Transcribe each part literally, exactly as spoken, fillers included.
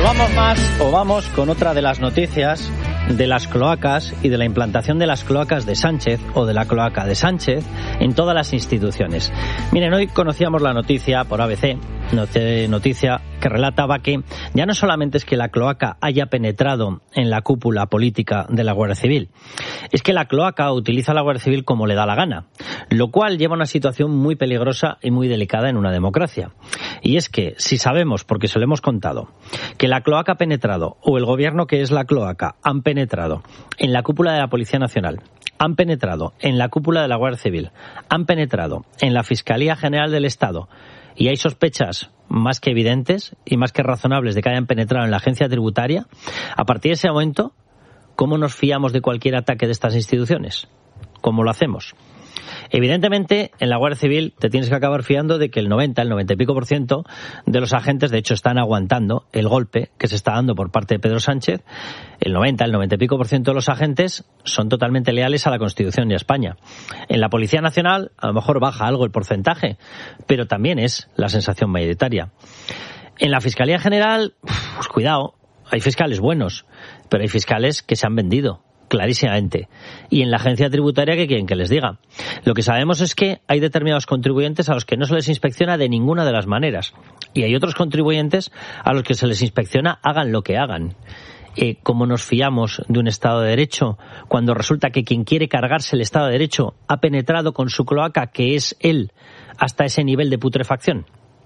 vamos más o vamos con otra de las noticias de las cloacas y de la implantación de las cloacas de Sánchez o de la cloaca de Sánchez en todas las instituciones. Miren, hoy conocíamos la noticia por A B C, noticia que relataba que ya no solamente es que la cloaca haya penetrado en la cúpula política de la Guardia Civil, es que la cloaca utiliza a la Guardia Civil como le da la gana, lo cual lleva a una situación muy peligrosa y muy delicada en una democracia. Y es que, si sabemos, porque se lo hemos contado, que la cloaca ha penetrado, o el gobierno que es la cloaca, han penetrado en la cúpula de la Policía Nacional, han penetrado en la cúpula de la Guardia Civil, han penetrado en la Fiscalía General del Estado, y hay sospechas más que evidentes y más que razonables de que hayan penetrado en la agencia tributaria, a partir de ese momento, ¿cómo nos fiamos de cualquier ataque de estas instituciones? ¿Cómo lo hacemos? Evidentemente, en la Guardia Civil te tienes que acabar fiando de que el noventa, el noventa y pico por ciento de los agentes, de hecho, están aguantando el golpe que se está dando por parte de Pedro Sánchez. El noventa, el noventa y pico por ciento de los agentes son totalmente leales a la Constitución y a España. En la Policía Nacional, a lo mejor baja algo el porcentaje, pero también es la sensación mayoritaria. En la Fiscalía General, pues cuidado, hay fiscales buenos, pero hay fiscales que se han vendido. Clarísimamente. Y en la agencia tributaria, ¿qué quieren que les diga? Lo que sabemos es que hay determinados contribuyentes a los que no se les inspecciona de ninguna de las maneras. Y hay otros contribuyentes a los que se les inspecciona hagan lo que hagan. Eh, ¿Cómo nos fiamos de un Estado de Derecho cuando resulta que quien quiere cargarse el Estado de Derecho ha penetrado con su cloaca, que es él, hasta ese nivel de putrefacción?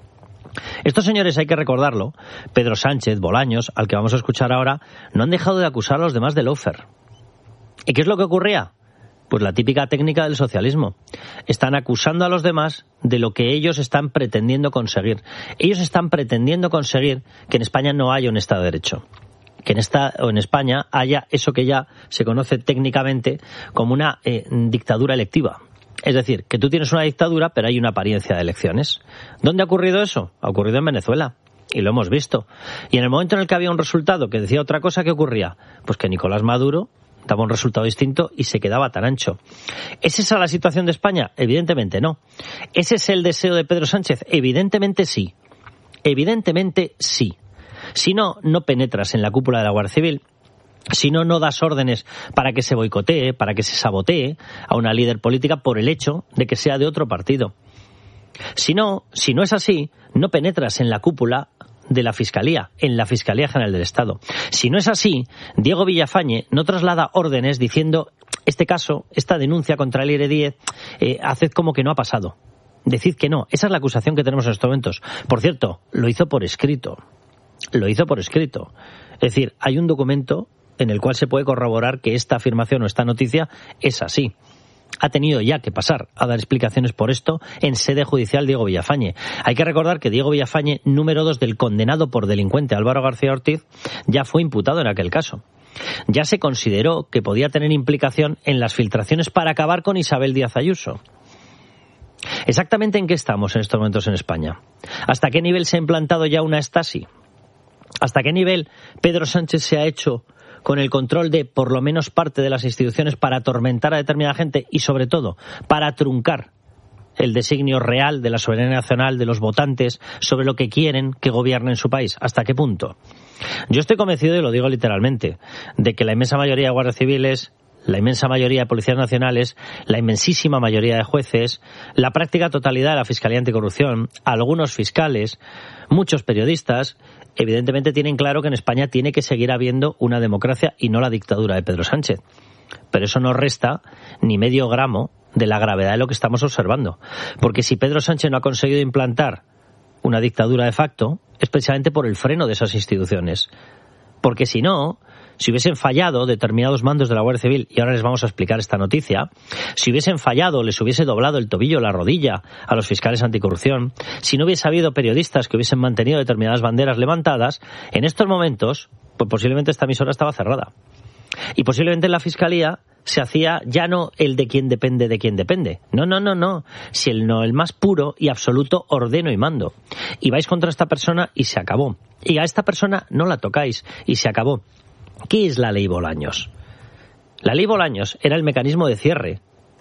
Estos señores, hay que recordarlo, Pedro Sánchez, Bolaños, al que vamos a escuchar ahora, no han dejado de acusar a los demás de lawfare. ¿Y qué es lo que ocurría? Pues la típica técnica del socialismo. Están acusando a los demás de lo que ellos están pretendiendo conseguir. Ellos están pretendiendo conseguir que en España no haya un Estado de Derecho. Que en, esta, o en España haya eso que ya se conoce técnicamente como una eh, dictadura electiva. Es decir, que tú tienes una dictadura, pero hay una apariencia de elecciones. ¿Dónde ha ocurrido eso? Ha ocurrido en Venezuela. Y lo hemos visto. Y en el momento en el que había un resultado que decía otra cosa, ¿qué ocurría? Pues que Nicolás Maduro daba un resultado distinto y se quedaba tan ancho. ¿Es esa la situación de España? Evidentemente no. ¿Ese es el deseo de Pedro Sánchez? Evidentemente sí. Evidentemente sí. Si no, no penetras en la cúpula de la Guardia Civil. Si no, no das órdenes para que se boicotee, para que se sabotee a una líder política por el hecho de que sea de otro partido. Si no, si no es así, no penetras en la cúpula de la Fiscalía, en la Fiscalía General del Estado. Si no es así, Diego Villafañe no traslada órdenes diciendo este caso, esta denuncia contra el I R diez, eh, haced como que no ha pasado. Decid que no. Esa es la acusación que tenemos en estos momentos. Por cierto, lo hizo por escrito. Lo hizo por escrito. Es decir, hay un documento en el cual se puede corroborar que esta afirmación o esta noticia es así. Ha tenido ya que pasar a dar explicaciones por esto en sede judicial Diego Villafañe. Hay que recordar que Diego Villafañe, número dos del condenado por delincuente Álvaro García Ortiz, ya fue imputado en aquel caso. Ya se consideró que podía tener implicación en las filtraciones para acabar con Isabel Díaz Ayuso. ¿Exactamente en qué estamos en estos momentos en España? ¿Hasta qué nivel se ha implantado ya una Stasi? ¿Hasta qué nivel Pedro Sánchez se ha hecho con el control de por lo menos parte de las instituciones para atormentar a determinada gente y, sobre todo, para truncar el designio real de la soberanía nacional de los votantes sobre lo que quieren que gobierne en su país? ¿Hasta qué punto? Yo estoy convencido, y lo digo literalmente, de que la inmensa mayoría de guardias civiles, la inmensa mayoría de policías nacionales, la inmensísima mayoría de jueces, la práctica totalidad de la Fiscalía Anticorrupción, algunos fiscales, muchos periodistas, evidentemente tienen claro que en España tiene que seguir habiendo una democracia y no la dictadura de Pedro Sánchez. Pero eso no resta ni medio gramo de la gravedad de lo que estamos observando. Porque si Pedro Sánchez no ha conseguido implantar una dictadura de facto, es precisamente por el freno de esas instituciones. Porque si no, si hubiesen fallado determinados mandos de la Guardia Civil, y ahora les vamos a explicar esta noticia, si hubiesen fallado, les hubiese doblado el tobillo, la rodilla a los fiscales anticorrupción, si no hubiese habido periodistas que hubiesen mantenido determinadas banderas levantadas, en estos momentos, pues posiblemente esta emisora estaba cerrada. Y posiblemente en la Fiscalía se hacía ya no el de quien depende de quien depende. No, no, no, no. Si el no, el más puro y absoluto ordeno y mando. Y vais contra esta persona y se acabó. Y a esta persona no la tocáis y se acabó. ¿Qué es la ley Bolaños? La ley Bolaños era el mecanismo de cierre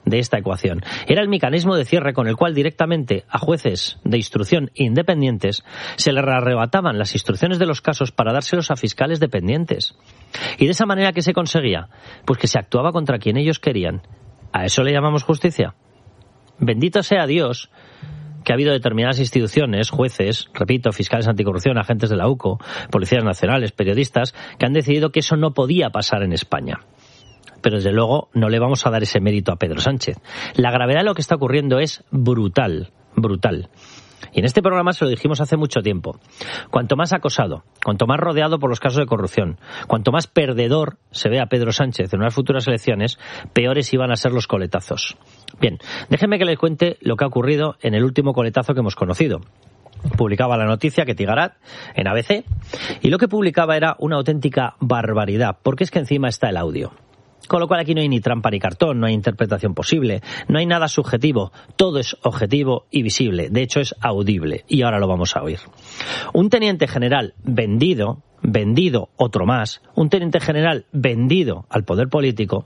de esta ecuación. Era el mecanismo de cierre con el cual directamente a jueces de instrucción independientes se les arrebataban las instrucciones de los casos para dárselos a fiscales dependientes. Y de esa manera, ¿qué se conseguía? Pues que se actuaba contra quien ellos querían. ¿A eso le llamamos justicia? Bendito sea Dios que ha habido determinadas instituciones, jueces, repito, fiscales anticorrupción, agentes de la U C O, policías nacionales, periodistas, que han decidido que eso no podía pasar en España. Pero desde luego no le vamos a dar ese mérito a Pedro Sánchez. La gravedad de lo que está ocurriendo es brutal, brutal. Y en este programa se lo dijimos hace mucho tiempo. Cuanto más acosado, cuanto más rodeado por los casos de corrupción, cuanto más perdedor se ve a Pedro Sánchez en unas futuras elecciones, peores iban a ser los coletazos. Bien, déjenme que les cuente lo que ha ocurrido en el último coletazo que hemos conocido. Publicaba la noticia que Tigarat en A B C y lo que publicaba era una auténtica barbaridad, porque es que encima está el audio. Con lo cual aquí no hay ni trampa ni cartón, no hay interpretación posible, no hay nada subjetivo, todo es objetivo y visible, de hecho es audible, y ahora lo vamos a oír. Un teniente general vendido, vendido otro más, un teniente general vendido al poder político,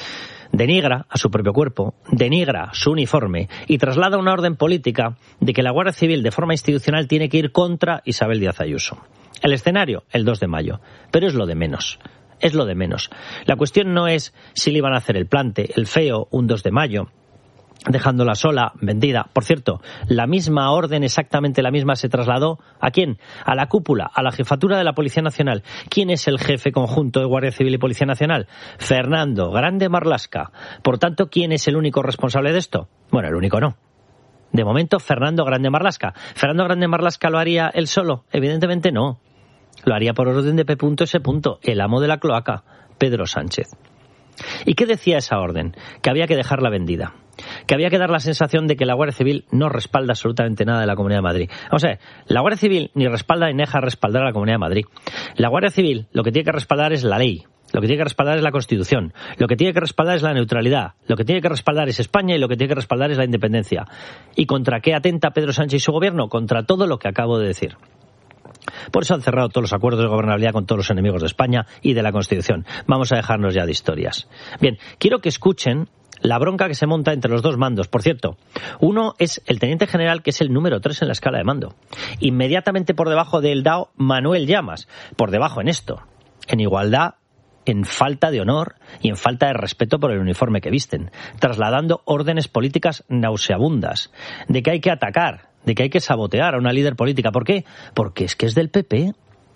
denigra a su propio cuerpo, denigra su uniforme y traslada una orden política de que la Guardia Civil de forma institucional tiene que ir contra Isabel Díaz Ayuso. El escenario, el dos de mayo, pero es lo de menos. Es lo de menos. La cuestión no es si le iban a hacer el plante, el feo, un dos de mayo, dejándola sola, vendida. Por cierto, la misma orden, exactamente la misma, se trasladó ¿a quién? A la cúpula, a la jefatura de la Policía Nacional. ¿Quién es el jefe conjunto de Guardia Civil y Policía Nacional? Fernando Grande Marlaska. Por tanto, ¿quién es el único responsable de esto? Bueno, el único no. De momento, Fernando Grande Marlaska. ¿Fernando Grande Marlaska lo haría él solo? Evidentemente no. Lo haría por orden de P. S. el amo de la cloaca, Pedro Sánchez. ¿Y qué decía esa orden? Que había que dejarla vendida. Que había que dar la sensación de que la Guardia Civil no respalda absolutamente nada de la Comunidad de Madrid. O sea, la Guardia Civil ni respalda ni deja respaldar a la Comunidad de Madrid. La Guardia Civil lo que tiene que respaldar es la ley. Lo que tiene que respaldar es la Constitución. Lo que tiene que respaldar es la neutralidad. Lo que tiene que respaldar es España y lo que tiene que respaldar es la independencia. ¿Y contra qué atenta Pedro Sánchez y su gobierno? Contra todo lo que acabo de decir. Por eso han cerrado todos los acuerdos de gobernabilidad con todos los enemigos de España y de la Constitución. Vamos a dejarnos ya de historias. Bien, quiero que escuchen la bronca que se monta entre los dos mandos. Por cierto, uno es el teniente general, que es el número tres en la escala de mando. Inmediatamente por debajo del D A O, Manuel Llamas. Por debajo en esto, en igualdad, en falta de honor y en falta de respeto por el uniforme que visten, trasladando órdenes políticas nauseabundas de que hay que atacar, de que hay que sabotear a una líder política. ¿Por qué? Porque es que es del P P.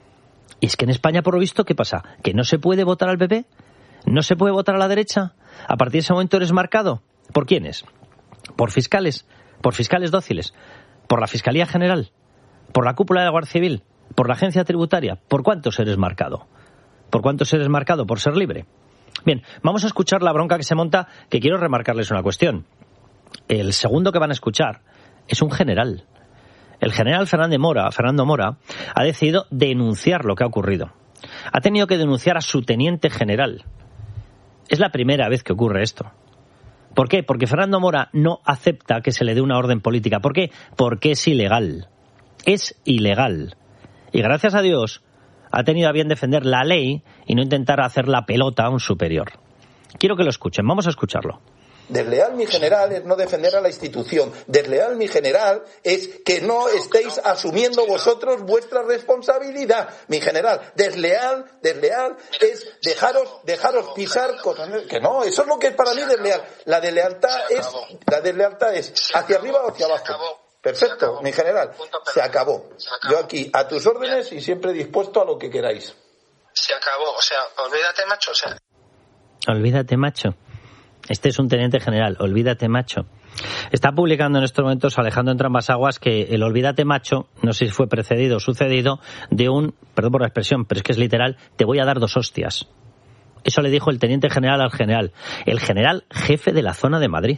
Y es que en España, por lo visto, ¿qué pasa? ¿Que no se puede votar al P P? ¿No se puede votar a la derecha? ¿A partir de ese momento eres marcado? ¿Por quiénes? ¿Por fiscales? ¿Por fiscales dóciles? ¿Por la Fiscalía General? ¿Por la cúpula de la Guardia Civil? ¿Por la Agencia Tributaria? ¿Por cuántos eres marcado? ¿Por cuántos eres marcado? ¿Por ser libre? Bien, vamos a escuchar la bronca que se monta, que quiero remarcarles una cuestión. El segundo que van a escuchar es un general. El general Fernando Mora, Fernando Mora ha decidido denunciar lo que ha ocurrido. Ha tenido que denunciar a su teniente general. Es la primera vez que ocurre esto. ¿Por qué? Porque Fernando Mora no acepta que se le dé una orden política. ¿Por qué? Porque es ilegal. Es ilegal. Y gracias a Dios ha tenido a bien defender la ley y no intentar hacer la pelota a un superior. Quiero que lo escuchen. Vamos a escucharlo. Desleal, mi general, es no defender a la institución. Desleal, mi general, es que no estéis asumiendo vosotros vuestra responsabilidad. Mi general, desleal, desleal es dejaros, dejaros pisar cosas que no. Eso es lo que es para mí desleal. La deslealtad es, la deslealtad es hacia arriba o hacia abajo. Perfecto, mi general. Se acabó. Yo aquí a tus órdenes y siempre dispuesto a lo que queráis. Se acabó. O sea, olvídate, macho. O sea. Olvídate, macho. Este es un teniente general, olvídate macho. Está publicando en estos momentos Alejandro Entrambas-Aguas que el olvídate macho, no sé si fue precedido o sucedido, de un, perdón por la expresión, pero es que es literal, te voy a dar dos hostias. Eso le dijo el teniente general al general, el general jefe de la zona de Madrid.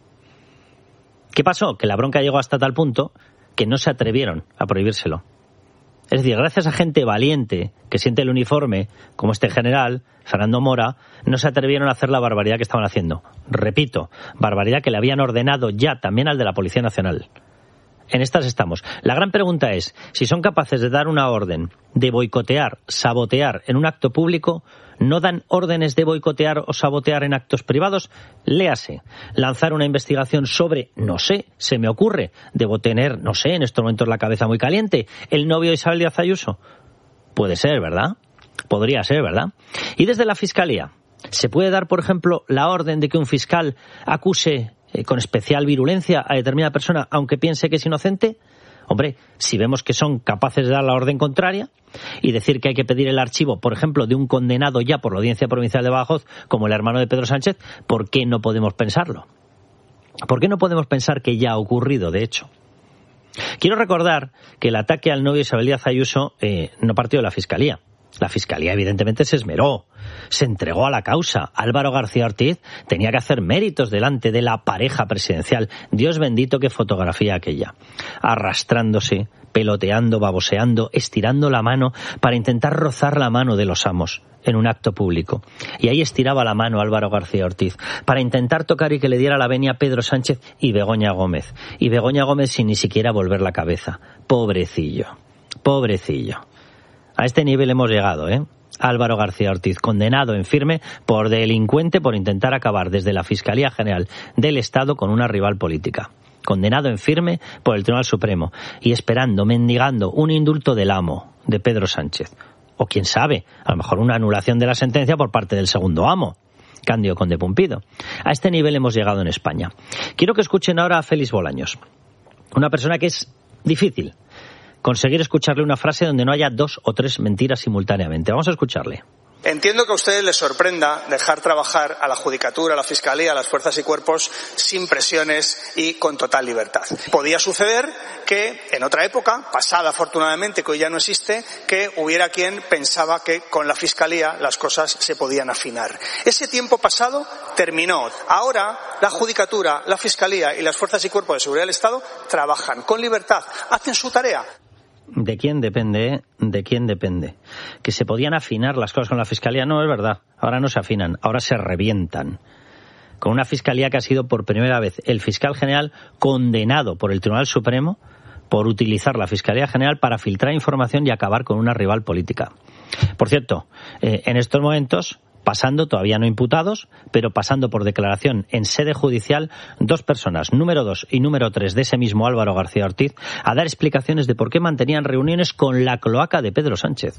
¿Qué pasó? Que la bronca llegó hasta tal punto que no se atrevieron a prohibírselo. Es decir, gracias a gente valiente que siente el uniforme, como este general, Fernando Mora, no se atrevieron a hacer la barbaridad que estaban haciendo. Repito, barbaridad que le habían ordenado ya también al de la Policía Nacional. en estas estamos. La gran pregunta es, si son capaces de dar una orden de boicotear, sabotear en un acto público, ¿no dan órdenes de boicotear o sabotear en actos privados? Léase, lanzar una investigación sobre, no sé, se me ocurre, debo tener, no sé, en estos momentos la cabeza muy caliente, el novio de Isabel Díaz Ayuso. Puede ser, ¿verdad? Podría ser, ¿verdad? Y desde la Fiscalía, ¿se puede dar, por ejemplo, la orden de que un fiscal acuse eh, con especial virulencia a determinada persona, aunque piense que es inocente? Hombre, si vemos que son capaces de dar la orden contraria y decir que hay que pedir el archivo, por ejemplo, de un condenado ya por la Audiencia Provincial de Badajoz, como el hermano de Pedro Sánchez, ¿por qué no podemos pensarlo? ¿Por qué no podemos pensar que ya ha ocurrido, de hecho? Quiero recordar que el ataque al novio Isabel Díaz Ayuso eh, no partió de la Fiscalía. La Fiscalía, evidentemente, se esmeró, se entregó a la causa. Álvaro García Ortiz tenía que hacer méritos delante de la pareja presidencial. Dios bendito, qué fotografía aquella. Arrastrándose, peloteando, baboseando, estirando la mano para intentar rozar la mano de los amos en un acto público. Y ahí estiraba la mano Álvaro García Ortiz para intentar tocar y que le diera la venia Pedro Sánchez y Begoña Gómez. Y Begoña Gómez sin ni siquiera volver la cabeza. Pobrecillo, pobrecillo. A este nivel hemos llegado, ¿eh? Álvaro García Ortiz, condenado en firme por delincuente por intentar acabar desde la Fiscalía General del Estado con una rival política. Condenado en firme por el Tribunal Supremo y esperando, mendigando un indulto del amo, de Pedro Sánchez. O quién sabe, a lo mejor una anulación de la sentencia por parte del segundo amo, Cándido Conde Pumpido. A este nivel hemos llegado en España. Quiero que escuchen ahora a Félix Bolaños, una persona que es difícil conseguir escucharle una frase donde no haya dos o tres mentiras simultáneamente. Vamos a escucharle. Entiendo que a ustedes les sorprenda dejar trabajar a la Judicatura, a la Fiscalía, a las fuerzas y cuerpos sin presiones y con total libertad. Podía suceder que en otra época, pasada afortunadamente, que hoy ya no existe, que hubiera quien pensaba que con la Fiscalía las cosas se podían afinar. Ese tiempo pasado terminó. Ahora la Judicatura, la Fiscalía y las fuerzas y cuerpos de seguridad del Estado trabajan con libertad, hacen su tarea. ¿De quién depende? ¿De quién depende? ¿Que se podían afinar las cosas con la Fiscalía? No, es verdad. Ahora no se afinan, ahora se revientan. Con una Fiscalía que ha sido por primera vez el fiscal general condenado por el Tribunal Supremo por utilizar la Fiscalía General para filtrar información y acabar con una rival política. Por cierto, eh, en estos momentos, pasando, todavía no imputados, pero pasando por declaración en sede judicial, dos personas, número dos y número tres de ese mismo Álvaro García Ortiz, a dar explicaciones de por qué mantenían reuniones con la cloaca de Pedro Sánchez.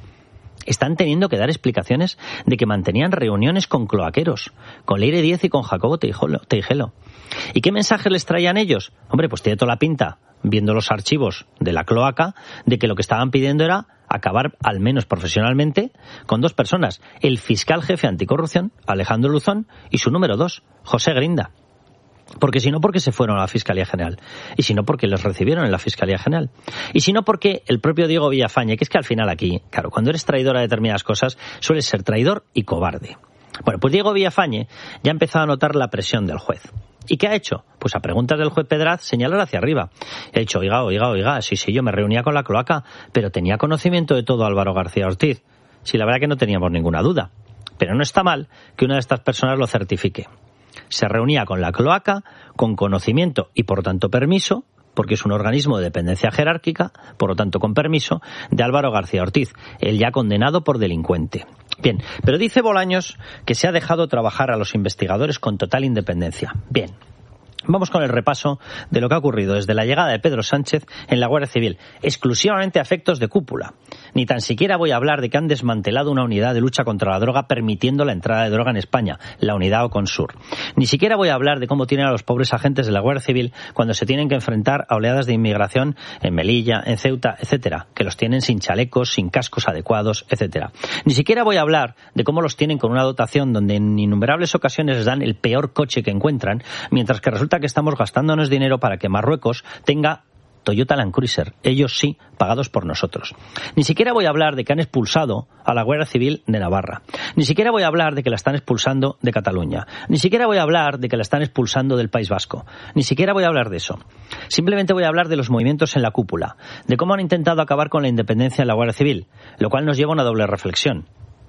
Están teniendo que dar explicaciones de que mantenían reuniones con cloaqueros, con Leire Díez y con Jacobo Teijelo. ¿Y qué mensajes les traían ellos? Hombre, pues tiene toda la pinta, viendo los archivos de la cloaca, de que lo que estaban pidiendo era acabar, al menos profesionalmente, con dos personas. El fiscal jefe anticorrupción, Alejandro Luzón, y su número dos, José Grinda. Porque si no, porque se fueron a la Fiscalía General. Y si no, porque les recibieron en la Fiscalía General. Y si no, porque el propio Diego Villafañe, que es que al final aquí, claro, cuando eres traidor a determinadas cosas, sueles ser traidor y cobarde. Bueno, pues Diego Villafañe ya ha empezado a notar la presión del juez. ¿Y qué ha hecho? Pues a preguntas del juez Pedraz, señalar hacia arriba. He dicho, oiga, oiga, oiga, sí, sí, yo me reunía con la cloaca, pero tenía conocimiento de todo Álvaro García Ortiz. Sí, la verdad que no teníamos ninguna duda. Pero no está mal que una de estas personas lo certifique. Se reunía con la cloaca, con conocimiento y por tanto permiso, porque es un organismo de dependencia jerárquica, por lo tanto con permiso, de Álvaro García Ortiz, el ya condenado por delincuente. Bien, pero dice Bolaños que se ha dejado trabajar a los investigadores con total independencia. Bien. Vamos con el repaso de lo que ha ocurrido desde la llegada de Pedro Sánchez en la Guardia Civil, exclusivamente a efectos de cúpula. Ni tan siquiera voy a hablar de que han desmantelado una unidad de lucha contra la droga permitiendo la entrada de droga en España, la unidad Oconsur. Ni siquiera voy a hablar de cómo tienen a los pobres agentes de la Guardia Civil cuando se tienen que enfrentar a oleadas de inmigración en Melilla, en Ceuta, etcétera, que los tienen sin chalecos, sin cascos adecuados, etcétera. Ni siquiera voy a hablar de cómo los tienen con una dotación donde en innumerables ocasiones les dan el peor coche que encuentran, mientras que resulta que estamos gastándonos dinero para que Marruecos tenga Toyota Land Cruiser, ellos sí, pagados por nosotros. Ni siquiera voy a hablar de que han expulsado a la Guardia Civil de Navarra. Ni siquiera voy a hablar de que la están expulsando de Cataluña. Ni siquiera voy a hablar de que la están expulsando del País Vasco. Ni siquiera voy a hablar de eso. Simplemente voy a hablar de los movimientos en la cúpula, de cómo han intentado acabar con la independencia de la Guardia Civil, lo cual nos lleva a una doble reflexión.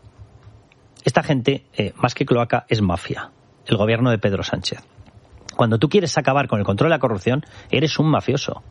Esta gente, eh, más que cloaca, es mafia, el gobierno de Pedro Sánchez. Cuando tú quieres acabar con el control de la corrupción, eres un mafioso.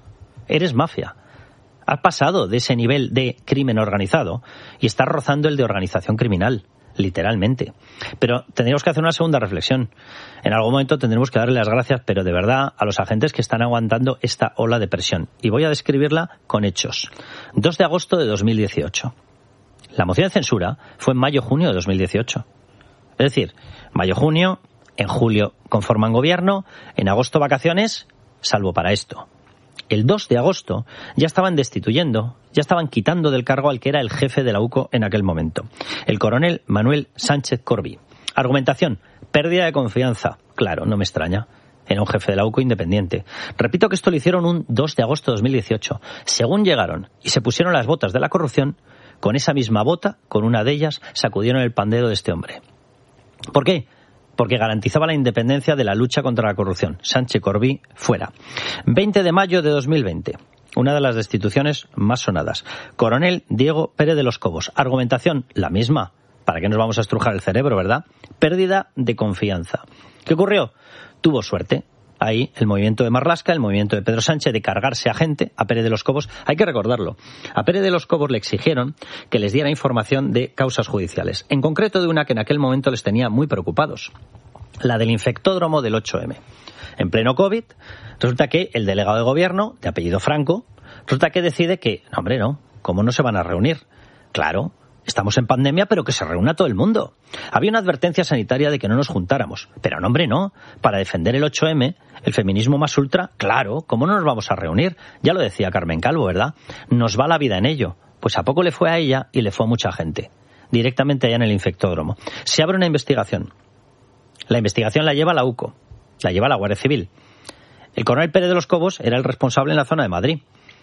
Eres mafia. Has pasado de ese nivel de crimen organizado y estás rozando el de organización criminal, literalmente. Pero tendríamos que hacer una segunda reflexión. En algún momento tendremos que darle las gracias, pero de verdad, a los agentes que están aguantando esta ola de presión. Y voy a describirla con hechos. dos de agosto de dos mil dieciocho. La moción de censura fue en mayo-junio de dos mil dieciocho. Es decir, mayo-junio, en julio conforman gobierno, en agosto vacaciones, salvo para esto. El dos de agosto ya estaban destituyendo, ya estaban quitando del cargo al que era el jefe de la U C O en aquel momento, el coronel Manuel Sánchez Corbí. Argumentación, pérdida de confianza. Claro, no me extraña. Era un jefe de la U C O independiente. Repito que esto lo hicieron un dos de agosto de dos mil dieciocho. Según llegaron y se pusieron las botas de la corrupción, con esa misma bota, con una de ellas, sacudieron el pandero de este hombre. ¿Por qué? Porque garantizaba la independencia de la lucha contra la corrupción. Sánchez Corbí fuera. veinte de mayo de dos mil veinte. Una de las destituciones más sonadas. Coronel Diego Pérez de los Cobos. Argumentación, la misma. ¿Para qué nos vamos a estrujar el cerebro, verdad? Pérdida de confianza. ¿Qué ocurrió? Tuvo suerte. Ahí el movimiento de Marlaska, el movimiento de Pedro Sánchez de cargarse a gente, a Pérez de los Cobos, hay que recordarlo. A Pérez de los Cobos le exigieron que les diera información de causas judiciales, en concreto de una que en aquel momento les tenía muy preocupados, la del infectódromo del ocho eme. En pleno COVID, resulta que el delegado de gobierno, de apellido Franco, resulta que decide que, no hombre, no, ¿cómo no se van a reunir? Claro, estamos en pandemia, pero que se reúna todo el mundo. Había una advertencia sanitaria de que no nos juntáramos. Pero no, hombre, no. Para defender el ocho eme, el feminismo más ultra, claro, ¿cómo no nos vamos a reunir? Ya lo decía Carmen Calvo, ¿verdad? Nos va la vida en ello. Pues a poco le fue a ella y le fue a mucha gente. Directamente allá en el infectódromo. Se abre una investigación. La investigación la lleva la U C O. La lleva la Guardia Civil. El coronel Pérez de los Cobos era el responsable en la zona de Madrid.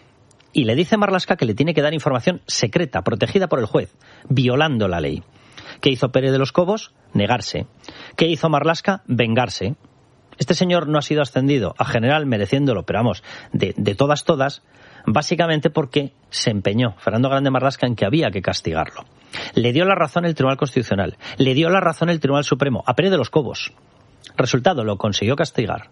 Y le dice Marlaska que le tiene que dar información secreta, protegida por el juez, violando la ley. ¿Qué hizo Pérez de los Cobos? Negarse. ¿Qué hizo Marlaska? Vengarse. Este señor no ha sido ascendido a general mereciéndolo, pero vamos, de, de todas, todas, básicamente porque se empeñó Fernando Grande Marlaska en que había que castigarlo. Le dio la razón el Tribunal Constitucional, le dio la razón el Tribunal Supremo, a Pérez de los Cobos. Resultado, lo consiguió castigar.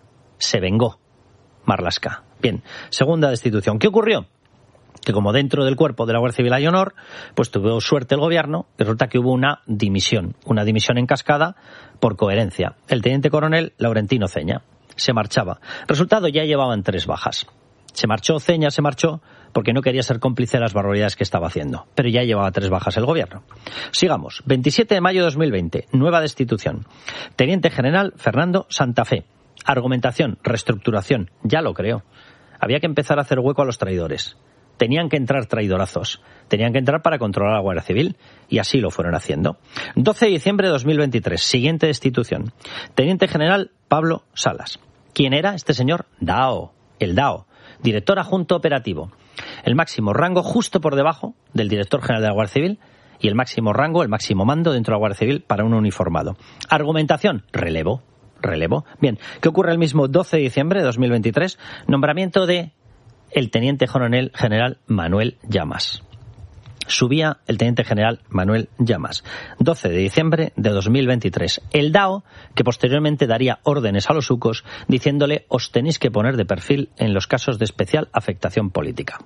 Se vengó Marlaska. Bien, segunda destitución. ¿Qué ocurrió? Que como dentro del cuerpo de la Guardia Civil hay honor, pues tuvo suerte el gobierno y resulta que hubo una dimisión, una dimisión en cascada por coherencia. El teniente coronel Laurentino Ceña se marchaba. Resultado, ya llevaban tres bajas. Se marchó Ceña, se marchó porque no quería ser cómplice de las barbaridades que estaba haciendo. Pero ya llevaba tres bajas el gobierno. Sigamos. veintisiete de mayo de dos mil veinte. Nueva destitución. Teniente general Fernando Santa Fe. Argumentación, reestructuración. Ya lo creo. Había que empezar a hacer hueco a los traidores. Tenían que entrar traidorazos. Tenían que entrar para controlar a la Guardia Civil. Y así lo fueron haciendo. doce de diciembre de dos mil veintitrés. Siguiente destitución. Teniente general Pablo Salas. ¿Quién era este señor? Dao. El Dao. Director adjunto operativo. El máximo rango justo por debajo del director general de la Guardia Civil y el máximo rango, el máximo mando dentro de la Guardia Civil para un uniformado. Argumentación, relevo. Relevo. Bien, ¿qué ocurre el mismo doce de diciembre de dos mil veintitrés? Nombramiento de el teniente coronel general Manuel Llamas. Subía el teniente general Manuel Llamas. doce de diciembre de dos mil veintitrés. El Dao, que posteriormente daría órdenes a los ucos diciéndole os tenéis que poner de perfil en los casos de especial afectación política.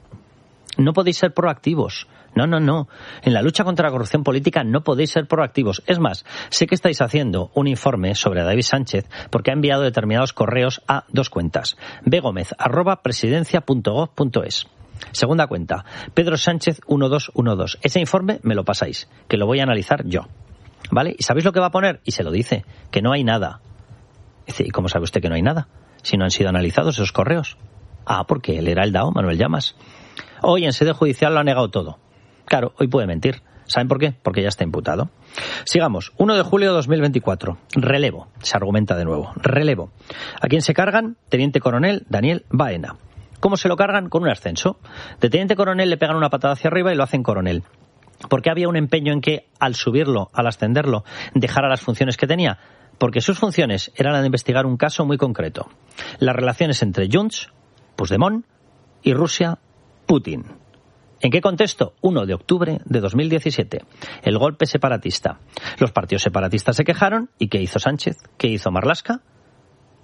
No podéis ser proactivos. No, no, no. En la lucha contra la corrupción política no podéis ser proactivos. Es más, sé que estáis haciendo un informe sobre David Sánchez porque ha enviado determinados correos a dos cuentas. begomez arroba presidencia punto gob punto es. Segunda cuenta, Pedro Sánchez uno dos uno dos. Ese informe me lo pasáis, que lo voy a analizar yo. ¿Vale? ¿Y sabéis lo que va a poner? Y se lo dice, que no hay nada. Dice, ¿y cómo sabe usted que no hay nada? Si no han sido analizados esos correos. Ah, porque él era el Dao, Manuel Llamas. Hoy en sede judicial lo ha negado todo. Claro, hoy puede mentir. ¿Saben por qué? Porque ya está imputado. Sigamos. uno de julio de dos mil veinticuatro. Relevo. Se argumenta de nuevo. Relevo. ¿A quién se cargan? Teniente coronel Daniel Baena. ¿Cómo se lo cargan? Con un ascenso. De teniente coronel le pegan una patada hacia arriba y lo hacen coronel. ¿Por qué había un empeño en que, al subirlo, al ascenderlo, dejara las funciones que tenía? Porque sus funciones eran las de investigar un caso muy concreto. Las relaciones entre Junts, Puigdemont y Rusia, Putin. ¿En qué contexto? uno de octubre de dos mil diecisiete. El golpe separatista. Los partidos separatistas se quejaron. ¿Y qué hizo Sánchez? ¿Qué hizo Marlaska?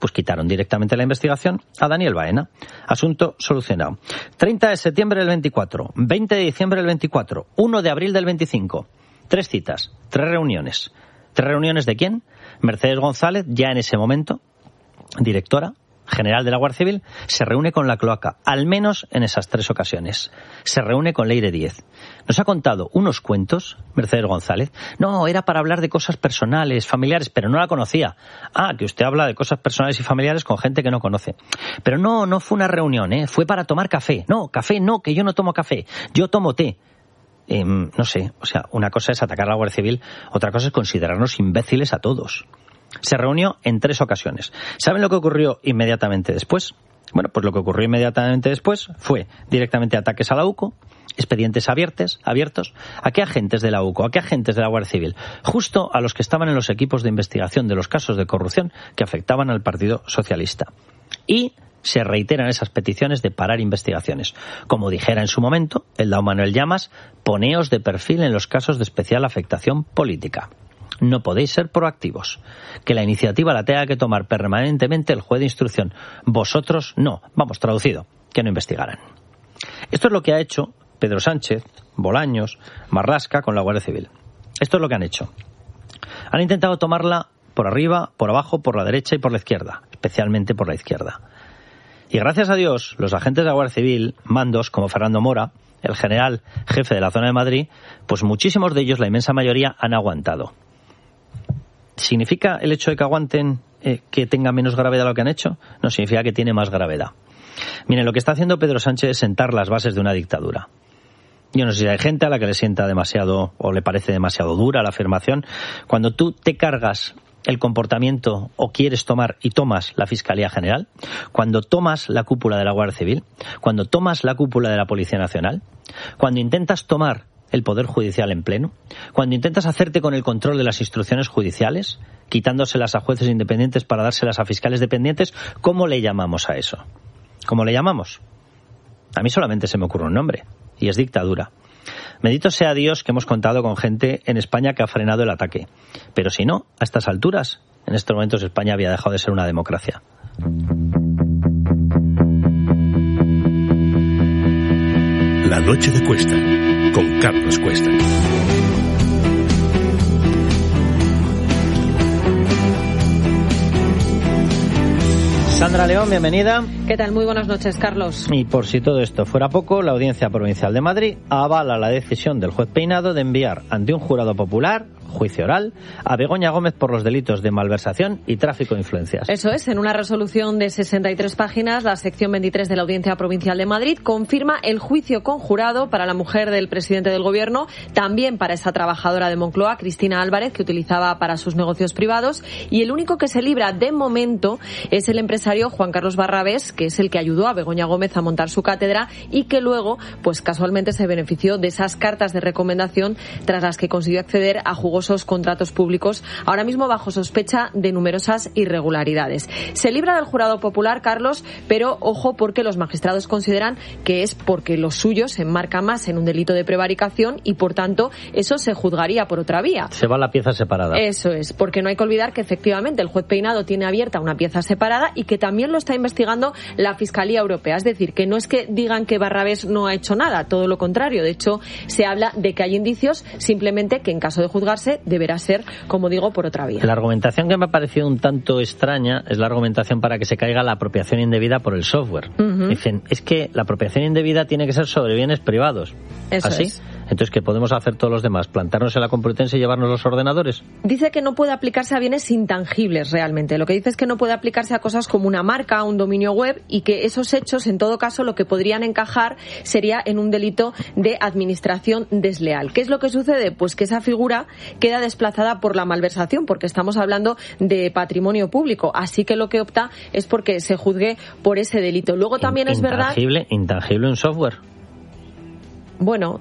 pues quitaron directamente la investigación a Daniel Baena. Asunto solucionado. treinta de septiembre del veinticuatro, veinte de diciembre del veinticuatro, uno de abril del veinticinco. Tres citas, tres reuniones. ¿Tres reuniones de quién? Mercedes González, ya en ese momento, directora general de la Guardia Civil, se reúne con la cloaca, al menos en esas tres ocasiones. Se reúne con Leire Díez. Nos ha contado unos cuentos, Mercedes González. No, era para hablar de cosas personales, familiares, pero no la conocía. Ah, que usted habla de cosas personales y familiares con gente que no conoce. Pero no, no fue una reunión, ¿eh? Fue para tomar café. No, café no, que yo no tomo café, yo tomo té. Eh, no sé, o sea, una cosa es atacar a la Guardia Civil, otra cosa es considerarnos imbéciles a todos. Se reunió en tres ocasiones. ¿Saben lo que ocurrió inmediatamente después? Bueno, pues lo que ocurrió inmediatamente después fue directamente ataques a la U C O, expedientes abiertos, abiertos. ¿A qué agentes de la U C O? ¿A qué agentes de la Guardia Civil? Justo a los que estaban en los equipos de investigación de los casos de corrupción que afectaban al Partido Socialista. Y se reiteran esas peticiones de parar investigaciones. Como dijera en su momento el dao Manuel Llamas, poneos de perfil en los casos de especial afectación política. No podéis ser proactivos. Que la iniciativa la tenga que tomar permanentemente el juez de instrucción. Vosotros no. Vamos, traducido, que no investigaran. Esto es lo que ha hecho Pedro Sánchez, Bolaños, Marlaska con la Guardia Civil. Esto es lo que han hecho. Han intentado tomarla por arriba, por abajo, por la derecha y por la izquierda, especialmente por la izquierda. Y gracias a Dios, los agentes de la Guardia Civil, mandos como Fernando Mora, el general jefe de la zona de Madrid, pues muchísimos de ellos, la inmensa mayoría, han aguantado. ¿Significa el hecho de que aguanten eh, que tenga menos gravedad lo que han hecho? No, significa que tiene más gravedad. Miren, lo que está haciendo Pedro Sánchez es sentar las bases de una dictadura. Yo no sé si hay gente a la que le sienta demasiado o le parece demasiado dura la afirmación. Cuando tú te cargas el comportamiento o quieres tomar y tomas la Fiscalía General, cuando tomas la cúpula de la Guardia Civil, cuando tomas la cúpula de la Policía Nacional, cuando intentas tomar el Poder Judicial en pleno, cuando intentas hacerte con el control de las instrucciones judiciales, quitándoselas a jueces independientes para dárselas a fiscales dependientes, ¿cómo le llamamos a eso? ¿Cómo le llamamos? A mí solamente se me ocurre un nombre, y es dictadura. Bendito sea Dios que hemos contado con gente en España que ha frenado el ataque. Pero si no, a estas alturas, en estos momentos España había dejado de ser una democracia. La noche de Cuesta, con Carlos Cuesta. Sandra León, bienvenida. ¿Qué tal? Muy buenas noches, Carlos. Y por si todo esto fuera poco, la Audiencia Provincial de Madrid avala la decisión del juez Peinado de enviar ante un jurado popular, juicio oral, a Begoña Gómez por los delitos de malversación y tráfico de influencias. Eso es, en una resolución de sesenta y tres páginas, la sección veintitrés de la Audiencia Provincial de Madrid confirma el juicio con jurado para la mujer del presidente del Gobierno, también para esa trabajadora de Moncloa, Cristina Álvarez, que utilizaba para sus negocios privados, y el único que se libra de momento es el empresario Juan Carlos Barrabés, que es el que ayudó a Begoña Gómez a montar su cátedra y que luego, pues casualmente se benefició de esas cartas de recomendación tras las que consiguió acceder a jugosos contratos públicos, ahora mismo bajo sospecha de numerosas irregularidades. Se libra del jurado popular, Carlos, pero ojo, porque los magistrados consideran que es porque lo suyo se enmarca más en un delito de prevaricación y, por tanto, eso se juzgaría por otra vía. Se va la pieza separada. Eso es, porque no hay que olvidar que efectivamente el juez Peinado tiene abierta una pieza separada y que también lo está investigando la Fiscalía Europea. Es decir, que no es que digan que Barrabés no ha hecho nada, todo lo contrario. De hecho, se habla de que hay indicios, simplemente que en caso de juzgarse deberá ser, como digo, por otra vía. La argumentación que me ha parecido un tanto extraña es la argumentación para que se caiga la apropiación indebida por el software. Uh-huh. Dicen, es que la apropiación indebida tiene que ser sobre bienes privados. Eso ¿Así? Es. Entonces, ¿qué podemos hacer todos los demás? ¿Plantarnos en la Complutense y llevarnos los ordenadores? Dice que no puede aplicarse a bienes intangibles realmente. Lo que dice es que no puede aplicarse a cosas como una marca, un dominio web, y que esos hechos, en todo caso, lo que podrían encajar sería en un delito de administración desleal. ¿Qué es lo que sucede? Pues que esa figura queda desplazada por la malversación, porque estamos hablando de patrimonio público. Así que lo que opta es porque se juzgue por ese delito. Luego también es verdad... Intangible, intangible un software. bueno,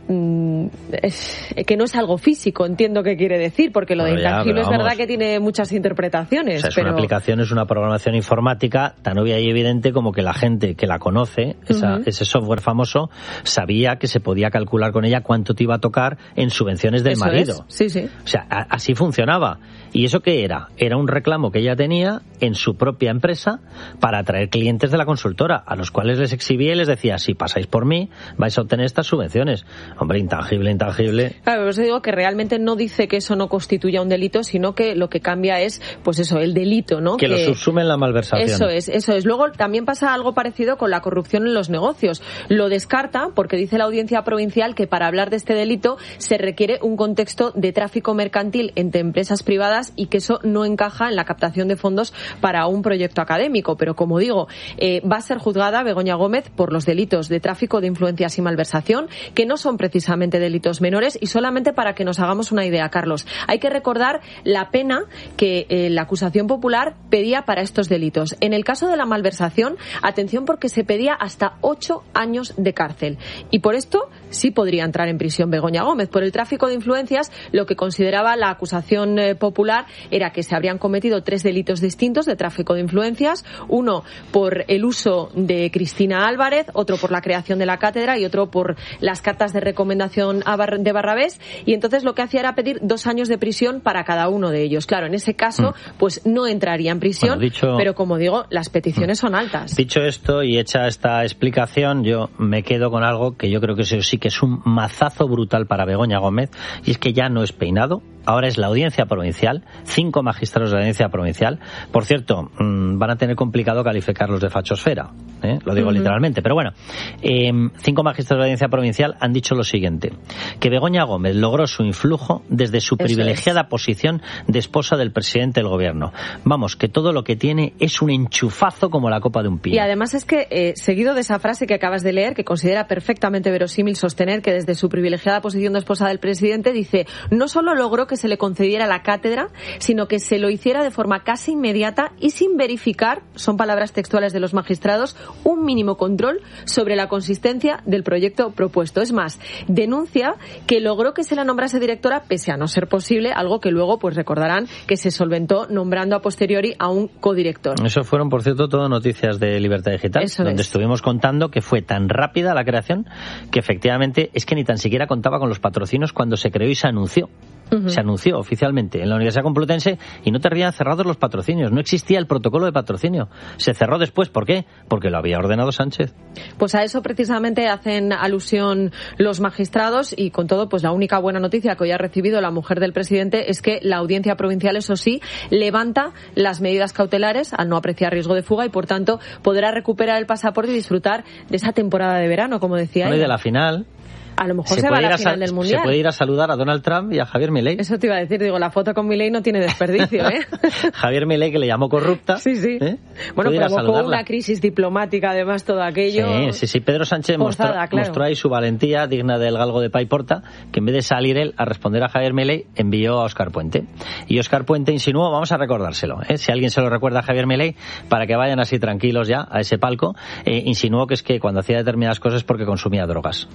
es, que no es algo físico, entiendo qué quiere decir, porque lo bueno, de intangible ya, es verdad que tiene muchas interpretaciones. O sea, es pero... una aplicación, es una programación informática tan obvia y evidente como que la gente que la conoce, esa, uh-huh. ese software famoso, sabía que se podía calcular con ella cuánto te iba a tocar en subvenciones del Eso marido. Es. Sí, sí. O sea, a, así funcionaba. ¿Y eso qué era? Era un reclamo que ella tenía en su propia empresa para atraer clientes de la consultora, a los cuales les exhibía y les decía, si pasáis por mí, vais a obtener estas subvenciones. Hombre, intangible, intangible. Claro, por eso digo que realmente no dice que eso no constituya un delito, sino que lo que cambia es, pues eso, el delito, ¿no? Que, que lo subsume en la malversación. Eso es, eso es. Luego también pasa algo parecido con la corrupción en los negocios. Lo descarta porque dice la Audiencia Provincial que para hablar de este delito se requiere un contexto de tráfico mercantil entre empresas privadas y que eso no encaja en la captación de fondos para un proyecto académico. Pero como digo, eh, va a ser juzgada Begoña Gómez por los delitos de tráfico de influencias y malversación, que no son precisamente delitos menores. Y solamente para que nos hagamos una idea, Carlos, hay que recordar la pena que eh, la acusación popular pedía para estos delitos. En el caso de la malversación, atención, porque se pedía hasta ocho años de cárcel. Y por esto sí podría entrar en prisión Begoña Gómez. Por el tráfico de influencias, lo que consideraba la acusación eh, popular era que se habrían cometido tres delitos distintos de tráfico de influencias. Uno por el uso de Cristina Álvarez, otro por la creación de la cátedra y otro por las cartas de recomendación de Barrabés. Y entonces lo que hacía era pedir dos años de prisión para cada uno de ellos. Claro, en ese caso, pues no entraría en prisión, bueno, dicho, pero como digo, las peticiones son altas. Dicho esto y hecha esta explicación, yo me quedo con algo que yo creo que eso sí que es un mazazo brutal para Begoña Gómez, y es que ya no es peinado. Ahora es la Audiencia Provincial, cinco magistrados de la Audiencia Provincial. Por cierto, mmm, van a tener complicado calificarlos de fachosfera, ¿eh? Lo digo uh-huh. literalmente. Pero bueno, eh, cinco magistrados de la Audiencia Provincial han dicho lo siguiente, que Begoña Gómez logró su influjo desde su Eso privilegiada es. posición de esposa del presidente del gobierno. Vamos, que todo lo que tiene es un enchufazo como la copa de un pino. Y además es que, eh, seguido de esa frase que acabas de leer, que considera perfectamente verosímil sostener que desde su privilegiada posición de esposa del presidente, dice, no solo logró que se le concediera la cátedra, sino que se lo hiciera de forma casi inmediata y sin verificar, son palabras textuales de los magistrados, un mínimo control sobre la consistencia del proyecto propuesto. Es más, denuncia que logró que se la nombrase directora pese a no ser posible, algo que luego pues recordarán que se solventó nombrando a posteriori a un codirector. Eso fueron, por cierto, todo noticias de Libertad Digital, Eso donde es. estuvimos contando que fue tan rápida la creación que efectivamente es que ni tan siquiera contaba con los patrocinios cuando se creó y se anunció. Uh-huh. Se anunció oficialmente en la Universidad Complutense y no tenían cerrados los patrocinios. No existía el protocolo de patrocinio. Se cerró después. ¿Por qué? Porque lo había ordenado Sánchez. Pues a eso precisamente hacen alusión los magistrados y con todo, pues la única buena noticia que hoy ha recibido la mujer del presidente es que la Audiencia Provincial, eso sí, levanta las medidas cautelares al no apreciar riesgo de fuga y por tanto podrá recuperar el pasaporte y disfrutar de esa temporada de verano, como decía ella. Y de la final. A lo mejor se, se va a la final del Mundial. Se puede ir a saludar a Donald Trump y a Javier Milei. Eso te iba a decir, digo, la foto con Milei no tiene desperdicio, ¿eh? Javier Milei, que le llamó corrupta. Sí, sí. ¿eh? Bueno, provocó una crisis diplomática, además, todo aquello. Sí, sí, sí. Pedro Sánchez forzada, mostró, claro. mostró ahí su valentía, digna del galgo de Paiporta, que en vez de salir él a responder a Javier Milei, envió a Óscar Puente. Y Óscar Puente insinuó, vamos a recordárselo, ¿eh? Si alguien se lo recuerda a Javier Milei, para que vayan así tranquilos ya a ese palco, eh, insinuó que es que cuando hacía determinadas cosas es porque consumía drogas.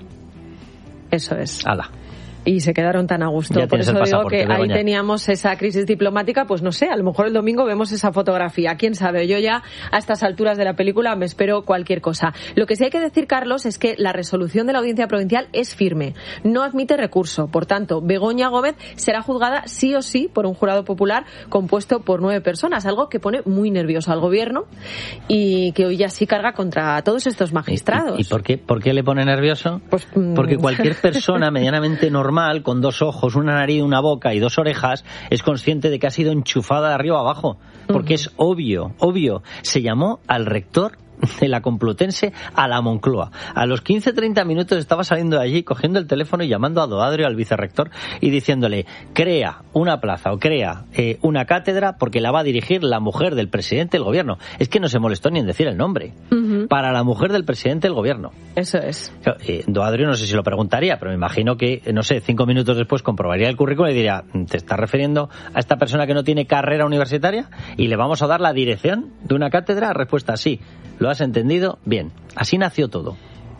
Eso es. Ala. Y se quedaron tan a gusto. Por eso digo que ahí teníamos esa crisis diplomática, pues no sé, a lo mejor el domingo vemos esa fotografía. Quién sabe, yo ya a estas alturas de la película me espero cualquier cosa. Lo que sí hay que decir, Carlos, es que la resolución de la Audiencia Provincial es firme. No admite recurso. Por tanto, Begoña Gómez será juzgada sí o sí por un jurado popular compuesto por nueve personas, algo que pone muy nervioso al gobierno y que hoy ya sí carga contra todos estos magistrados. ¿Y, y, y por qué, por qué le pone nervioso? Pues, porque cualquier persona medianamente normal, con dos ojos, una nariz, una boca y dos orejas, es consciente de que ha sido enchufada de arriba a abajo. Porque uh-huh. es obvio, obvio. Se llamó al rector de la Complutense a la Moncloa. A los quince treinta minutos estaba saliendo de allí, cogiendo el teléfono y llamando a Doadrio, al vicerrector, y diciéndole, crea una plaza o crea eh, una cátedra porque la va a dirigir la mujer del presidente del gobierno. Es que no se molestó ni en decir el nombre. Uh-huh. Para la mujer del presidente del gobierno. Eso es. Eh, Doadrio no sé si lo preguntaría, pero me imagino que, no sé, cinco minutos después comprobaría el currículum y diría, ¿te estás refiriendo a esta persona que no tiene carrera universitaria? Y le vamos a dar la dirección de una cátedra. Respuesta sí. ¿Lo has entendido? Bien. Así nació todo.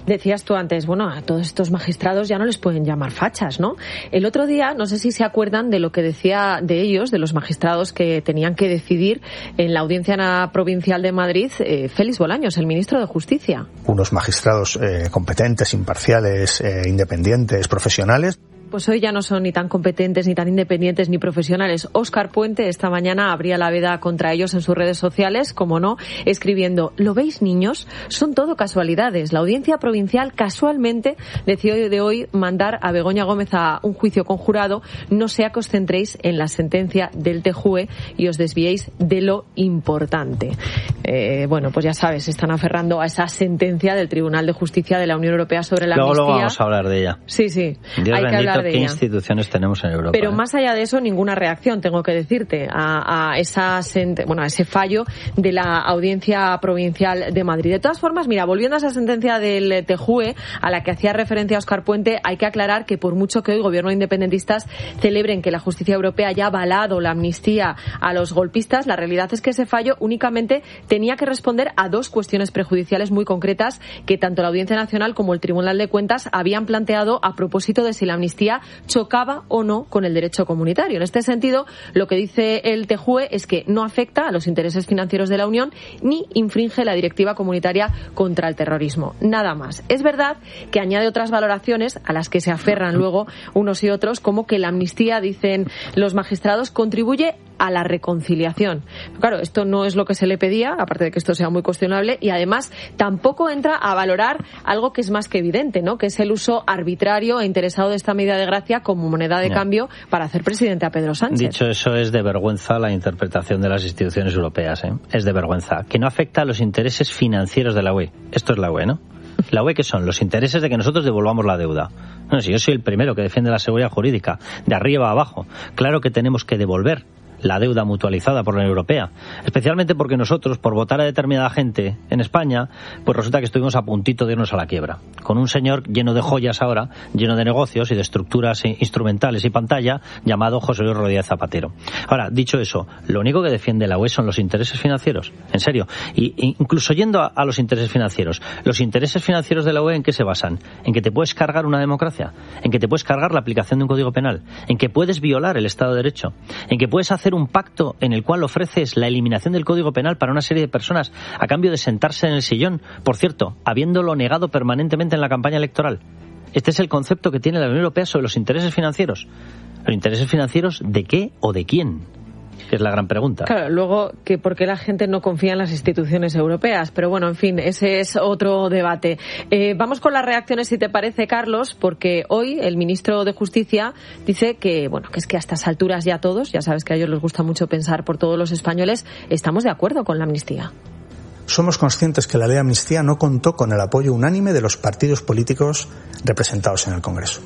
Decías tú antes, bueno, a todos estos magistrados ya no les pueden llamar fachas, ¿no? El otro día, no sé si se acuerdan de lo que decía de ellos, de los magistrados que tenían que decidir en la Audiencia Provincial de Madrid, eh, Félix Bolaños, el ministro de Justicia. Unos magistrados eh, competentes, imparciales, eh, independientes, profesionales. Pues hoy ya no son ni tan competentes, ni tan independientes, ni profesionales. Óscar Puente esta mañana abría la veda contra ellos en sus redes sociales, como no, escribiendo: ¿lo veis, niños? Son todo casualidades. La Audiencia Provincial casualmente decidió de hoy mandar a Begoña Gómez a un juicio conjurado. No sea que os centréis en la sentencia del T J U E y os desviéis de lo importante. Eh, bueno, pues ya sabes, se están aferrando a esa sentencia del Tribunal de Justicia de la Unión Europea sobre la Luego amnistía. Luego vamos a hablar de ella. Sí, sí. Dios hay bendito, que hablar de qué ella. Instituciones tenemos en Europa. Pero ¿eh? más allá de eso, ninguna reacción, tengo que decirte, a, a, esa, bueno, a ese fallo de la Audiencia Provincial de Madrid. De todas formas, mira, volviendo a esa sentencia del T J U E, a la que hacía referencia Óscar Puente, hay que aclarar que por mucho que hoy gobierno independentistas celebren que la justicia europea haya avalado la amnistía a los golpistas, la realidad es que ese fallo únicamente tenía que responder a dos cuestiones prejudiciales muy concretas que tanto la Audiencia Nacional como el Tribunal de Cuentas habían planteado a propósito de si la amnistía chocaba o no con el derecho comunitario. En este sentido, lo que dice el T J U E es que no afecta a los intereses financieros de la Unión ni infringe la directiva comunitaria contra el terrorismo. Nada más. Es verdad que añade otras valoraciones a las que se aferran luego unos y otros, como que la amnistía, dicen los magistrados, contribuye a la reconciliación. Claro, esto no es lo que se le pedía, aparte de que esto sea muy cuestionable, y además tampoco entra a valorar algo que es más que evidente, ¿no? Que es el uso arbitrario e interesado de esta medida de gracia como moneda de no. cambio para hacer presidente a Pedro Sánchez. Dicho eso, es de vergüenza la interpretación de las instituciones europeas, ¿eh? Es de vergüenza. Que no afecta a los intereses financieros de la U E. Esto es la U E, ¿no? La U E, ¿qué son? Los intereses de que nosotros devolvamos la deuda. No, si yo soy el primero que defiende la seguridad jurídica, de arriba a abajo. Claro que tenemos que devolver la deuda mutualizada por la Unión Europea, especialmente porque nosotros, por votar a determinada gente en España, pues resulta que estuvimos a puntito de irnos a la quiebra, con un señor lleno de joyas ahora, lleno de negocios y de estructuras instrumentales y pantalla, llamado José Luis Rodríguez Zapatero. Ahora, dicho eso, lo único que defiende la U E son los intereses financieros, en serio, y incluso yendo a, a los intereses financieros, los intereses financieros de la U E, ¿en qué se basan? En que te puedes cargar una democracia, en que te puedes cargar la aplicación de un código penal, en que puedes violar el Estado de Derecho, en que puedes hacer un pacto en el cual ofreces la eliminación del Código Penal para una serie de personas a cambio de sentarse en el sillón, por cierto, habiéndolo negado permanentemente en la campaña electoral. Este es el concepto que tiene la Unión Europea sobre los intereses financieros. ¿Los intereses financieros de qué o de quién? Que es la gran pregunta. Claro, luego, que por qué la gente no confía en las instituciones europeas. Pero bueno, en fin, ese es otro debate. Eh, vamos con las reacciones, si te parece, Carlos, porque hoy el ministro de Justicia dice que, bueno, que es que a estas alturas ya todos, ya sabes que a ellos les gusta mucho pensar por todos los españoles, estamos de acuerdo con la amnistía. Somos conscientes que la ley de amnistía no contó con el apoyo unánime de los partidos políticos representados en el Congreso.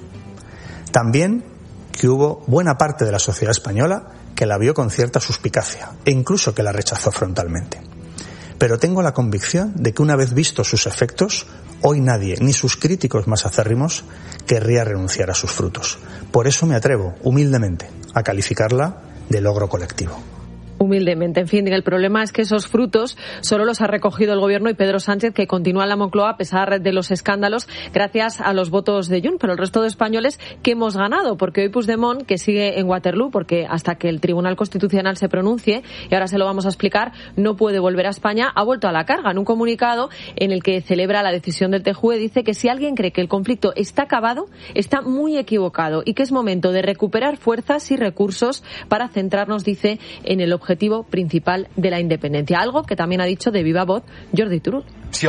También que hubo buena parte de la sociedad española que la vio con cierta suspicacia e incluso que la rechazó frontalmente. Pero tengo la convicción de que una vez vistos sus efectos, hoy nadie, ni sus críticos más acérrimos, querría renunciar a sus frutos. Por eso me atrevo, humildemente, a calificarla de logro colectivo. Humildemente. En fin, el problema es que esos frutos solo los ha recogido el Gobierno y Pedro Sánchez, que continúa en la Moncloa a pesar de los escándalos, gracias a los votos de Junts. Pero el resto de españoles que hemos ganado, porque hoy Puigdemont, que sigue en Waterloo, porque hasta que el Tribunal Constitucional se pronuncie, y ahora se lo vamos a explicar, no puede volver a España, ha vuelto a la carga. En un comunicado en el que celebra la decisión del T J U E, dice que si alguien cree que el conflicto está acabado, está muy equivocado y que es momento de recuperar fuerzas y recursos para centrarnos, dice, en el objetivo objetivo principal de la independencia, algo que también ha dicho de viva voz Jordi Turull. Si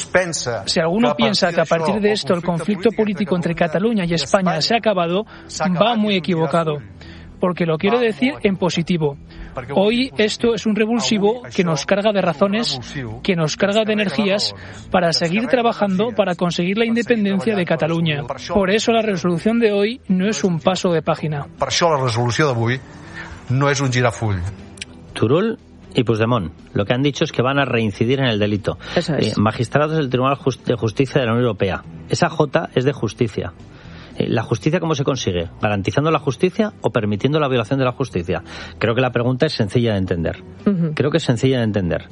alguno piensa que a partir de esto el conflicto político entre Cataluña y España se ha acabado, va muy equivocado, porque lo quiero decir en positivo. Hoy esto es un revulsivo que nos carga de razones, que nos carga de energías para seguir trabajando para conseguir la independencia de Cataluña. Por eso la resolución de hoy no es un paso de página. Per això la resolució d'avui no és un girafull. Turull y Puigdemont lo que han dicho es que van a reincidir en el delito. Eso es. Eh, magistrados del Tribunal de Justicia de la Unión Europea. Esa J es de justicia. Eh, ¿La justicia cómo se consigue? ¿Garantizando la justicia o permitiendo la violación de la justicia? Creo que la pregunta es sencilla de entender. Uh-huh. Creo que es sencilla de entender.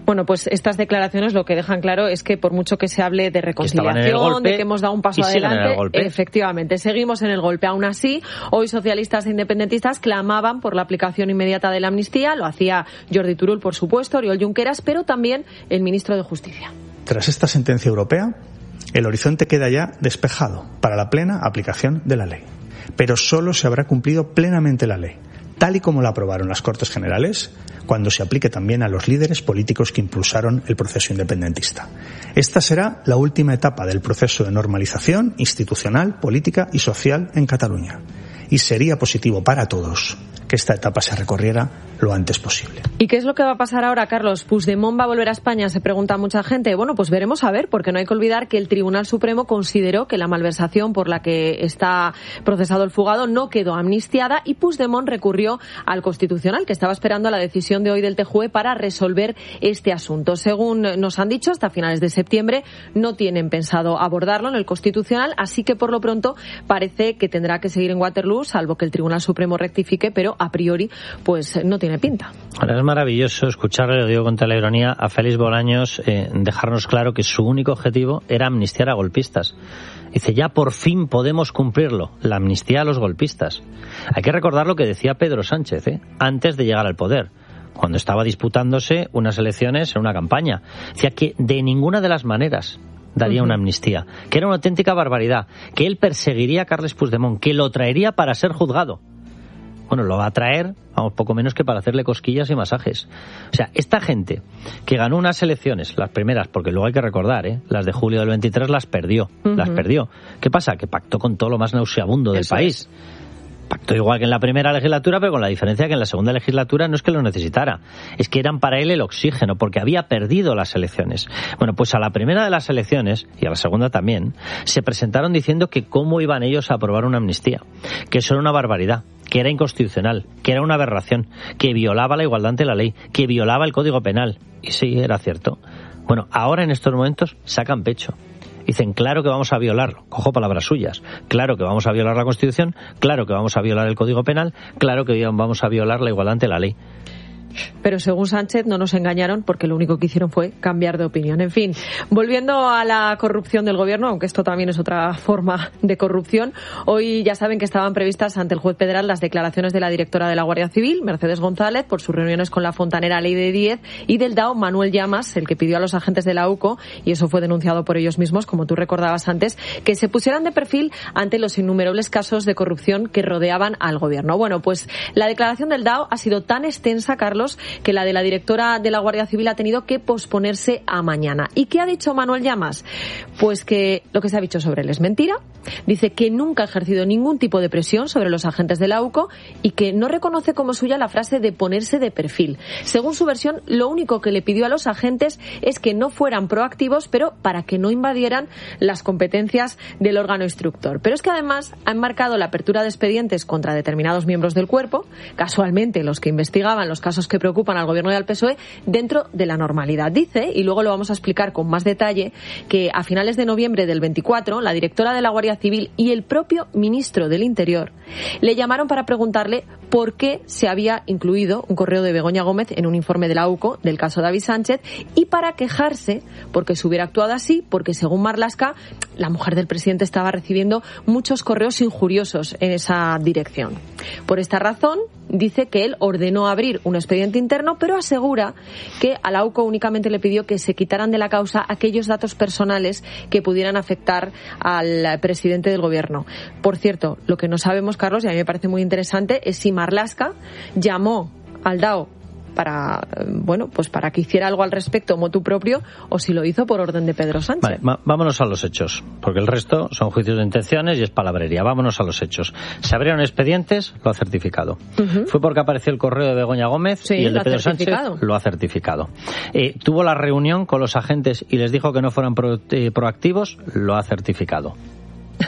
Bueno, pues estas declaraciones lo que dejan claro es que por mucho que se hable de reconciliación, golpe, de que hemos dado un paso adelante, efectivamente, seguimos en el golpe. Aún así, hoy socialistas e independentistas clamaban por la aplicación inmediata de la amnistía. Lo hacía Jordi Turull, por supuesto, Oriol Junqueras, pero también el ministro de Justicia. Tras esta sentencia europea, el horizonte queda ya despejado para la plena aplicación de la ley. Pero solo se habrá cumplido plenamente la ley, tal y como la aprobaron las Cortes Generales, cuando se aplique también a los líderes políticos que impulsaron el proceso independentista. Esta será la última etapa del proceso de normalización institucional, política y social en Cataluña. Y sería positivo para todos que esta etapa se recorriera lo antes posible. ¿Y qué es lo que va a pasar ahora, Carlos? ¿Puigdemont va a volver a España? Se pregunta mucha gente. Bueno, pues veremos a ver, porque no hay que olvidar que el Tribunal Supremo consideró que la malversación por la que está procesado el fugado no quedó amnistiada y Puigdemont recurrió al Constitucional, que estaba esperando a la decisión de hoy del T J U E para resolver este asunto. Según nos han dicho, hasta finales de septiembre no tienen pensado abordarlo en el Constitucional, así que por lo pronto parece que tendrá que seguir en Waterloo, salvo que el Tribunal Supremo rectifique, pero a priori pues no tiene pinta. Ahora es maravilloso escucharle, lo digo con toda la ironía, a Félix Bolaños eh, dejarnos claro que su único objetivo era amnistiar a golpistas. Dice, ya por fin podemos cumplirlo, la amnistía a los golpistas. Hay que recordar lo que decía Pedro Sánchez, ¿eh? antes de llegar al poder, cuando estaba disputándose unas elecciones en una campaña. Decía que de ninguna de las maneras daría uh-huh. una amnistía, que era una auténtica barbaridad, que él perseguiría a Carles Puigdemont, que lo traería para ser juzgado. Bueno, lo va a traer, vamos, poco menos que para hacerle cosquillas y masajes. O sea, esta gente que ganó unas elecciones, las primeras, porque luego hay que recordar, ¿eh? las de julio del veintitrés las perdió, uh-huh. las perdió. ¿Qué pasa? Que pactó con todo lo más nauseabundo del Eso país. Es. Pactó igual que en la primera legislatura, pero con la diferencia que en la segunda legislatura no es que lo necesitara, es que eran para él el oxígeno, porque había perdido las elecciones. Bueno, pues a la primera de las elecciones, y a la segunda también, se presentaron diciendo que cómo iban ellos a aprobar una amnistía, que eso era una barbaridad, que era inconstitucional, que era una aberración, que violaba la igualdad ante la ley, que violaba el Código Penal. Y sí, era cierto. Bueno, ahora en estos momentos sacan pecho. Dicen, claro que vamos a violarlo, cojo palabras suyas, claro que vamos a violar la Constitución, claro que vamos a violar el Código Penal, claro que vamos a violar la igualdad ante la ley. Pero según Sánchez no nos engañaron porque lo único que hicieron fue cambiar de opinión. En fin, volviendo a la corrupción del gobierno, aunque esto también es otra forma de corrupción, hoy ya saben que estaban previstas ante el juez federal las declaraciones de la directora de la Guardia Civil, Mercedes González, por sus reuniones con la fontanera Ley de Díez, y del D A O, Manuel Llamas, el que pidió a los agentes de la U C O, y eso fue denunciado por ellos mismos, como tú recordabas antes, que se pusieran de perfil ante los innumerables casos de corrupción que rodeaban al gobierno. Bueno, pues la declaración del D A O ha sido tan extensa, Carlos, que la de la directora de la Guardia Civil ha tenido que posponerse a mañana. ¿Y qué ha dicho Manuel Llamas? Pues que lo que se ha dicho sobre él es mentira. Dice que nunca ha ejercido ningún tipo de presión sobre los agentes de la U C O y que no reconoce como suya la frase de ponerse de perfil. Según su versión, lo único que le pidió a los agentes es que no fueran proactivos, pero para que no invadieran las competencias del órgano instructor. Pero es que además ha enmarcado la apertura de expedientes contra determinados miembros del cuerpo, casualmente los que investigaban los casos que preocupan al gobierno y al P S O E, dentro de la normalidad. Dice, y luego lo vamos a explicar con más detalle, que a finales de noviembre del veinticuatro, la directora de la Guardia Civil y el propio ministro del Interior le llamaron para preguntarle por qué se había incluido un correo de Begoña Gómez en un informe de la U C O del caso David Sánchez y para quejarse porque se hubiera actuado así, porque según Marlaska, la mujer del presidente estaba recibiendo muchos correos injuriosos en esa dirección. Por esta razón, dice que él ordenó abrir un expediente interno, pero asegura que a la U C O únicamente le pidió que se quitaran de la causa aquellos datos personales que pudieran afectar al presidente del gobierno. Por cierto, lo que no sabemos, Carlos, y a mí me parece muy interesante, es si Marlaska llamó al D A O para, bueno, pues para que hiciera algo al respecto motu propio o si lo hizo por orden de Pedro Sánchez. Vale, vámonos a los hechos, porque el resto son juicios de intenciones y es palabrería. Vámonos a los hechos. Se abrieron expedientes, lo ha certificado. Uh-huh. Fue porque apareció el correo de Begoña Gómez sí, y el de Pedro Sánchez lo ha certificado. Eh, tuvo la reunión con los agentes y les dijo que no fueran pro, eh, proactivos, lo ha certificado.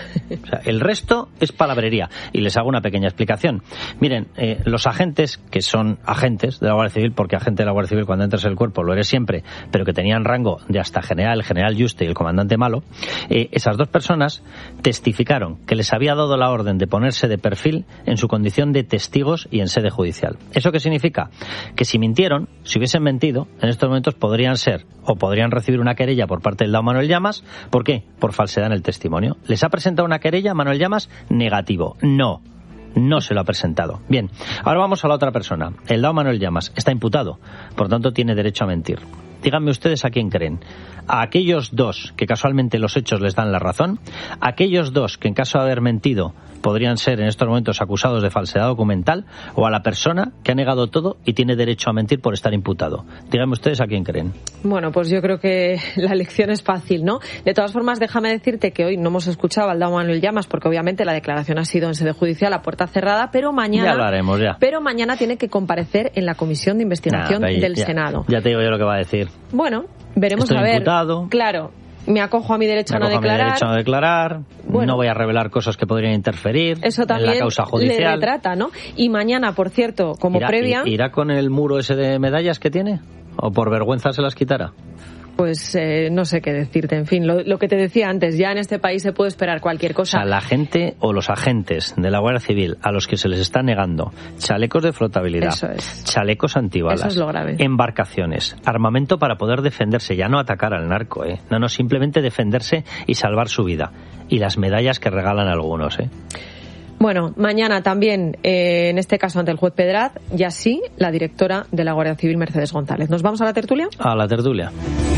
O sea, el resto es palabrería. Y les hago una pequeña explicación. Miren, eh, los agentes, que son agentes de la Guardia Civil, porque agente de la Guardia Civil cuando entras en el cuerpo lo eres siempre, pero que tenían rango de hasta general, el general Juste y el comandante Malo, eh, esas dos personas testificaron que les había dado la orden de ponerse de perfil en su condición de testigos y en sede judicial. ¿Eso qué significa? Que si mintieron, si hubiesen mentido, en estos momentos podrían ser o podrían recibir una querella por parte del D A O Manuel Llamas. ¿Por qué? Por falsedad en el testimonio. ¿Les ha presentado una querella Manuel Llamas? Negativo. No. No se lo ha presentado. Bien, ahora vamos a la otra persona. El D A O Manuel Llamas está imputado, por tanto tiene derecho a mentir. Díganme ustedes a quién creen. A aquellos dos que casualmente los hechos les dan la razón, a aquellos dos que en caso de haber mentido podrían ser en estos momentos acusados de falsedad documental, o a la persona que ha negado todo y tiene derecho a mentir por estar imputado. Díganme ustedes a quién creen. Bueno, pues yo creo que la elección es fácil, ¿no? De todas formas, déjame decirte que hoy no hemos escuchado al D A O Manuel Llamas porque obviamente la declaración ha sido en sede judicial a puerta cerrada, pero mañana ya lo haremos, ya. Pero mañana tiene que comparecer en la Comisión de Investigación nah, del ya, Senado. Ya te digo yo lo que va a decir. Bueno, veremos. Estoy a ver. Imputado. Claro. Me acojo a mi derecho Me a no declarar. A mi derecho a no declarar. Bueno, no voy a revelar cosas que podrían interferir eso también en la causa judicial. Le retrata, ¿no? Y mañana, por cierto, como ¿Irá, previa... ¿Irá con el muro ese de medallas que tiene? ¿O por vergüenza se las quitará? Pues eh, no sé qué decirte. En fin, lo, lo que te decía antes, ya en este país se puede esperar cualquier cosa. O sea, la gente o los agentes de la Guardia Civil a los que se les está negando chalecos de flotabilidad, Eso es. chalecos antibalas, Eso es lo grave. embarcaciones, armamento para poder defenderse, ya no atacar al narco, ¿eh? No, no, simplemente defenderse y salvar su vida. Y las medallas que regalan algunos, ¿eh? Bueno, mañana también, eh, en este caso ante el juez Pedraz, y así la directora de la Guardia Civil, Mercedes González. ¿Nos vamos a la tertulia? A la tertulia.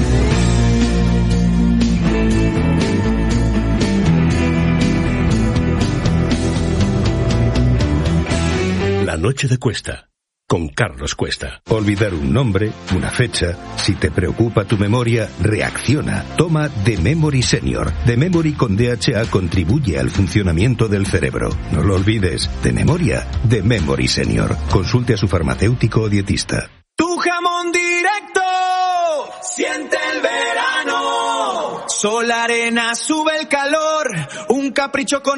La noche de Cuesta, con Carlos Cuesta. Olvidar un nombre, una fecha. Si te preocupa tu memoria, reacciona. Toma The Memory Senior. The Memory con D H A contribuye al funcionamiento del cerebro. No lo olvides. De memoria, The Memory Senior. Consulte a su farmacéutico o dietista. Tu jamón directo. Siente el verano. Sol, arena, sube el calor. Un capricho con